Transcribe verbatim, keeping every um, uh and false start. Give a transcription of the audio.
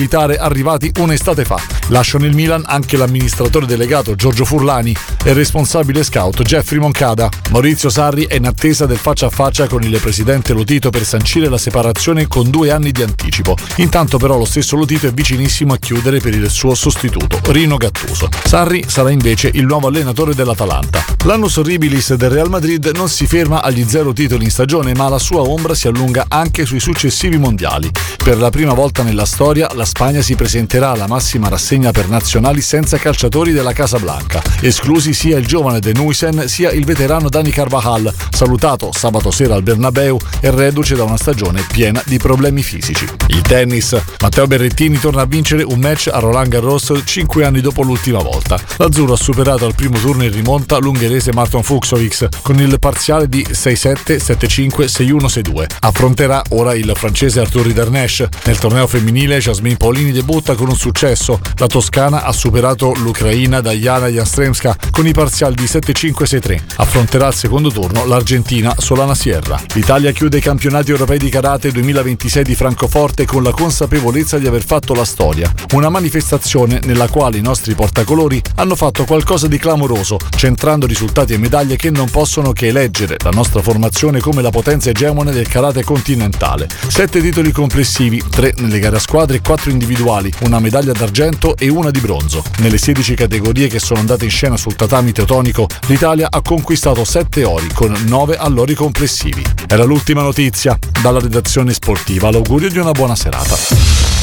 militare arrivati un'estate fa. Lasciano il Milan anche l'amministratore delegato Giorgio Furlani e il responsabile scout Jeffrey Moncada. Maurizio Sarri è in attesa del faccia a faccia con il presidente Lotito per sancire la separazione con due anni di anticipo. Intanto però lo stesso Lotito è vicinissimo a chiudere per il suo sostituto, Rino Gattuso. Sarri sarà invece il nuovo allenatore dell'Atalanta. L'annus horribilis del Real Madrid non si ferma agli zero titoli in stagione, ma la sua ombra si allunga anche sui successivi mondiali. Per la prima volta nella storia la Spagna si presenterà alla massima rassegna per nazionali senza calciatori della Casa Blanca, esclusi sia il giovane De Nuysen sia il veterano Dani Carvajal, salutato sabato sera al Bernabeu e reduce da una stagione piena di problemi fisici. Il tennis. Matteo Berrettini torna a vincere un match a Roland Garros cinque anni dopo l'ultima volta. L'azzurro ha superato al primo turno in rimonta l'ungherese Marton Fucsovics con il parziale di sei sette, sette cinque, sei uno, sei due. Affronterà ora il francese Arthur Ridernesch. Nel torneo femminile Jasmine Paolini debutta con un successo. La toscana ha superato l'ucraina Diana Yastremska con i parziali di sette cinque, sei tre. Affronterà al secondo turno l'argentina Solana Sierra. L'Italia chiude i campionati europei di karate duemilaventisei di Francoforte con la consapevolezza di aver fatto la storia. Una manifestazione nella quale i nostri portacolori hanno fatto qualcosa di clamoroso, centrando risultati e medaglie che non possono che eleggere la nostra formazione come la potenza egemone del karate continentale. Sette titoli complessivi, tre nelle gare a squadre e quattro individuali, una medaglia d'argento e una di bronzo. Nelle sedici categorie che sono andate in scena sul tatami teutonico, l'Italia ha conquistato sette ori con nove allori complessivi. Era l'ultima notizia. Dalla redazione sportiva l'augurio di una buona serata.